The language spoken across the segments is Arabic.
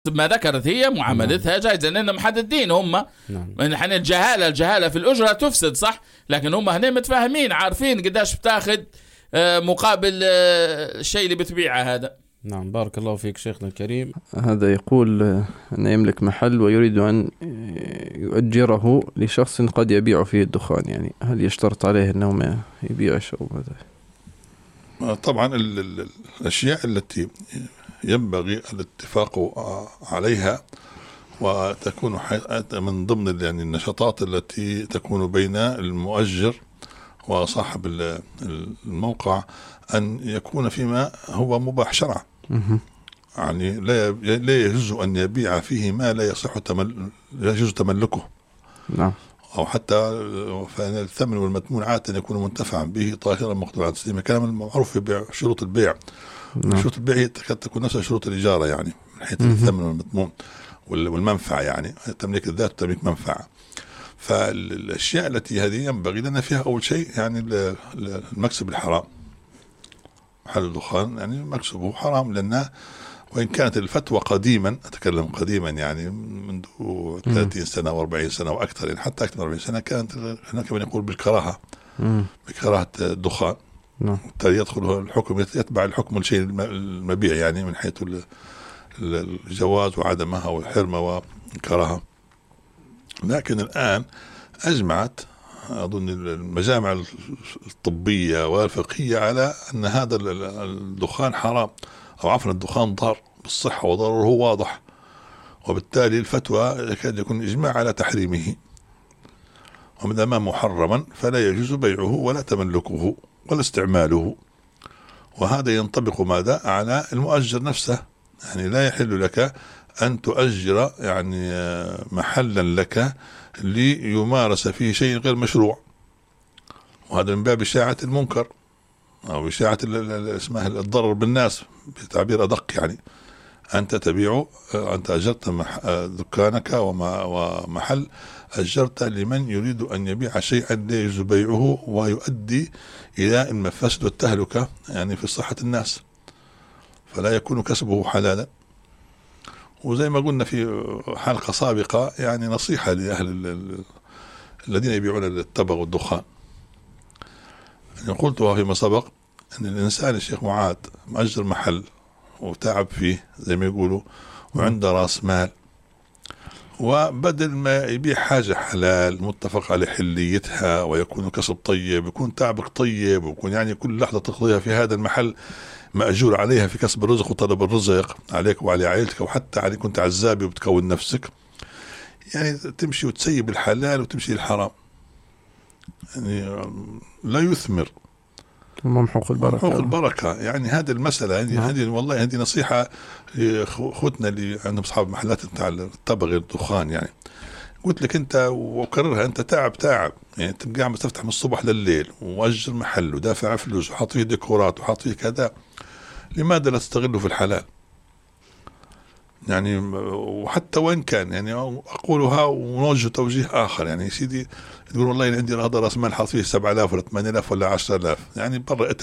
ما ذكرت هي معاملتها جائزة لأنهم محددين هم. من حين الجهالة في الأجرة تفسد صح، لكن هم هنا متفاهمين عارفين قداش بتاخد مقابل الشيء اللي بتبيعه هذا. نعم بارك الله فيك شيخنا الكريم. هذا يقول أن يملك محل ويريد أن يؤجره لشخص قد يبيع فيه الدخان، يعني هل يشترط عليه أنه ما يبيعش أو هذا؟ طبعا الأشياء التي ينبغي الاتفاق عليها وتكون من ضمن يعني النشاطات التي تكون بين المؤجر وصاحب الموقع أن يكون فيما هو مباح شرعا. يعني لا يجوز أن يبيع فيه ما لا يجوز تملكه. نعم. أو حتى فإن الثمن والمثمون عادة يكون منتفعا به طاهرا مقطوعا عن تسليمه، كلام المعروف في شروط البيع. شروط البيع هي تكون نفس شروط الإجارة، يعني من حيث الثمن والمثمون والمنفعة، يعني تملك الذات وتملك منفعة. فالأشياء التي هذه ينبغي لنا فيها أول شيء يعني المكسب الحرام. محل الدخان يعني مكسبه حرام، لأنه وإن كانت الفتوى قديما، أتكلم قديما يعني منذ 30 سنة و40 سنة وأكثر، يعني حتى أكثر من 40 سنة كانت هناك من يقول بالكراهة، بكراهة الدخان. بالتالي يدخل الحكم يتبع الحكم الشيء المبيع، يعني من حيث الجواز وعدمها والحرمة والكراهة. لكن الآن أجمعت أظن المجامع الطبية والفقهية على أن هذا الدخان حرام، أو عفوا الدخان ضار بالصحة وضرره واضح، وبالتالي الفتوى يكاد يكون إجماع على تحريمه، ومن ما محرما فلا يجوز بيعه ولا تملكه ولا استعماله. وهذا ينطبق ماذا على المؤجر نفسه، يعني لا يحل لك أن تؤجر يعني محلا لك ليمارس فيه شيء غير مشروع، وهذا من باب إشاعة المنكر أو إشاعة اسمها الضرر بالناس بتعبير أدق. يعني أنت تبيع، أنت أجرت دكانك ومحل أجرت لمن يريد أن يبيع شيئا لا يجوز بيعه ويؤدي إلى المفاسد والتهلكة يعني في صحة الناس، فلا يكون كسبه حلالا. وزي ما قلنا في حلقة سابقة يعني نصيحة لأهل الذين يبيعون التبغ والدخان، يعني قلتها فيما سبق أن الإنسان الشيخ معاذ مأجر محل وتعب فيه زي ما يقولوا وعنده رأس مال، وبدل ما يبيع حاجة حلال متفق على حليتها ويكون كسب طيب، يكون تعبك طيب، ويكون يعني كل لحظة تقضيها في هذا المحل مأجور عليها في كسب الرزق وطلب الرزق عليك وعلى عائلتك، وحتى عليك كنت عزابي وبتكون نفسك، يعني تمشي وتسيب الحلال وتمشي الحرام، يعني لا يثمر ممحوق البركة. يعني هذه المسألة هذه والله هذه نصيحة لأخوتنا اللي عندهم أصحاب محلات بتاع التبغ الدخان. يعني قلت لك أنت وكررها، أنت تعب يعني تبقى عم تفتح من الصبح لليل ومؤجر محل ودافع فلوس وحاط فيه ديكورات وحاط فيه كذا، لماذا لا تستغله في الحلال؟ يعني وحتى وإن كان يعني أقولها ونوجه توجيه آخر، يعني سيدي تقول والله عندي هذا رأس مال حاط فيه 7000 ولا 8000 ولا 10000، يعني برا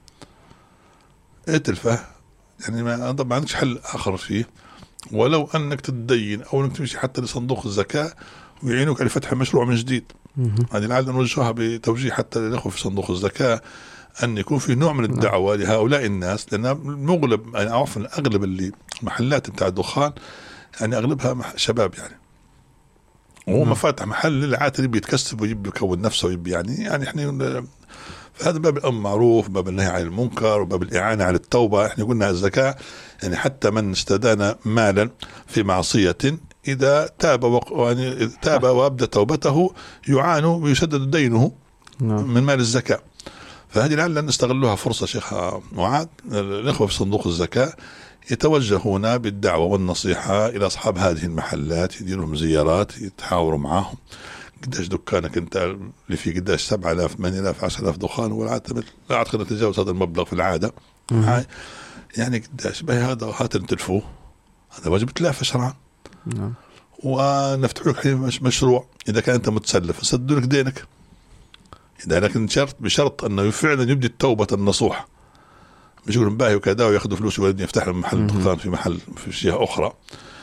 اتلفه يعني ما عندكش حل آخر فيه، ولو أنك تتدين أو أنك تمشي حتى لصندوق الزكاة ويعينوك على فتح مشروع من جديد. هذه لعل نوجهها بتوجيه حتى للأخوة في صندوق الزكاة أن يكون في نوع من الدعوة لهؤلاء الناس، لأن مغلب يعني عفوا أغلب اللي المحلات بتاع الدخان يعني أغلبها شباب، يعني وهو ما فاتح محل للعاتل بيتكسب ويبي يكون نفسه ويبي يعني احنا فهذا باب الأمر معروف، باب النهي عن المنكر، وباب الإعانة على التوبة. احنا قلنا الزكاة يعني حتى من استدان مالا في معصية إذا تاب وأبدى توبته يعان ويسدد دينه من مال الزكاة. فهذه لعل نستغلها فرصة شيخ معاذ، الإخوة في صندوق الزكاة يتوجهون بالدعوة والنصيحة إلى أصحاب هذه المحلات، يديروا لهم زيارات، يتحاوروا معهم قداش دكانك أنت اللي فيه قداش 7000 8000 10000 دخان، والعادة لا أعتقد نتجاوز هذا المبلغ في العادة. يعني قداش بهي هذا هات نتلفوه، هذا واجب تلافى شرعا. ونفتح لك مشروع إذا كان أنت متسلف نسدد لك دينك، إذا لكن بشرط أنه فعلا يبدي التوبة النصوح، مش يقول باهي وكذا ويأخذوا فلوس ويفتح محل دخان في محل في جهة أخرى.